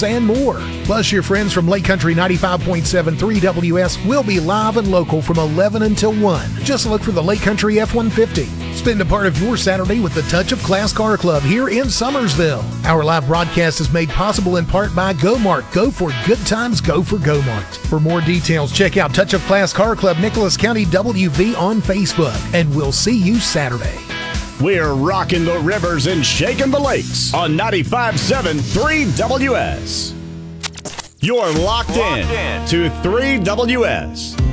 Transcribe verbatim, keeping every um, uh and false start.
and more. Plus, your friends from Lake Country ninety-five point seven three W S will be live and local from eleven until one. Just look for the Lake Country F one fifty. Spend a part of your Saturday with the Touch of Class Car Club here in Summersville. Our live broadcast is made possible in part by GoMart. Go for good times, go for GoMart. For more details, check out Touch of Class Car Club Nicholas County W V on Facebook, and we'll see you Saturday. We're rocking the rivers and shaking the lakes on ninety-five point seven three W S. You're locked, locked in, in to three W S.